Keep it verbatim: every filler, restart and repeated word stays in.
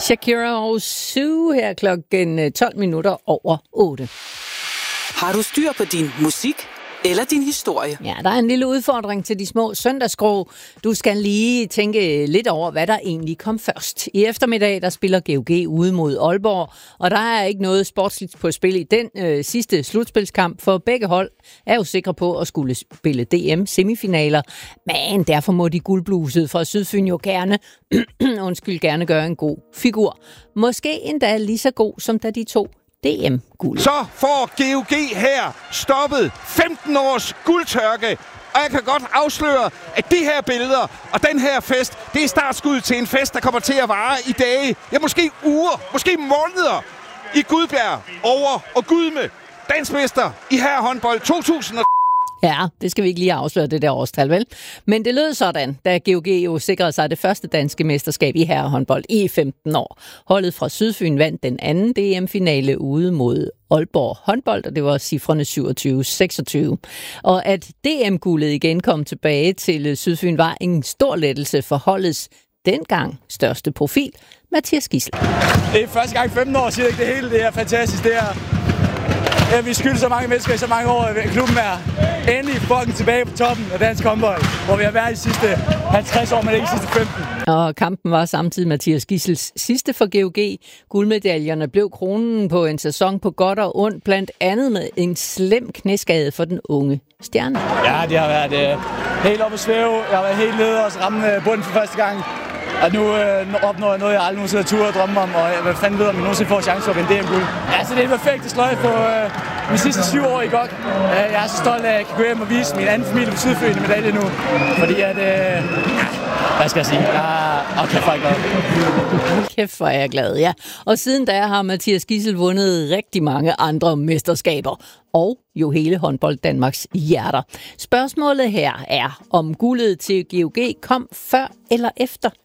Shakira og Sue her klokken tolv minutter over otte. Har du styr på din musik eller din historie? Ja, der er en lille udfordring til de små søndagsgrå. Du skal lige tænke lidt over, hvad der egentlig kom først. I eftermiddag, der spiller G O G ude mod Aalborg, og der er ikke noget sportsligt på spil i den øh, sidste slutspilskamp, for begge hold er jo sikre på at skulle spille D M-semifinaler, men derfor må de guldbluset fra Sydfyn jo gerne, undskyld, gerne gøre en god figur. Måske endda lige så god, som da de to D M-guld. Så får G O G her stoppet femten års guldtørke. Og jeg kan godt afsløre, at de her billeder og den her fest, det er startskud til en fest, der kommer til at vare i dage, ja måske uger, måske måneder i Gudbjerg over og Gudme. Dansmester i herrehåndbold to tusind og... Ja, det skal vi ikke lige afsløre, det der årstal, vel? Men det lød sådan, da G O G jo sikrede sig det første danske mesterskab i herrehåndbold i femten år. Holdet fra Sydfyn vandt den anden D M-finale ude mod Aalborg håndbold, og det var cifrene syvogtyve seksogtyve. Og at D M-guldet igen kom tilbage til Sydfyn var en stor lettelse for holdets dengang største profil, Mathias Gissel. Det er første gang femten år siden, det hele det er fantastisk. Det er Ja, vi skylder så mange mennesker i så mange år. Klubben er endelig fucking tilbage på toppen af dansk håndbold, hvor vi har været de sidste halvtreds år, men ikke de sidste femten. Og kampen var samtidig Mathias Gissels sidste for G O G. Guldmedaljerne blev kronen på en sæson på godt og ondt, blandt andet med en slem knæskade for den unge stjerne. Ja, det har været øh, helt oppe at svæve. Jeg har været helt nede og ramme bunden for første gang. Og nu øh, opnår jeg noget, jeg aldrig nogensinde har tur og drømme om, og jeg hvad fanden ved, om jeg nogensinde får chance for at vinde D M-guld. Ja, så det er en perfekt sløj på øh, mine sidste syv år i G O G. Øh, jeg er så stolt af, at jeg kan gå hjem og vise min anden familie på Sydfyn en medalje nu. Fordi at, øh, ja, hvad skal jeg sige, jeg er okay, for glad. Kæft, hvor er jeg glad, ja. Og siden da har Mathias Gissel vundet rigtig mange andre mesterskaber. Og jo hele håndbold Danmarks hjerter. Spørgsmålet her er, om guldet til G O G kom før eller efter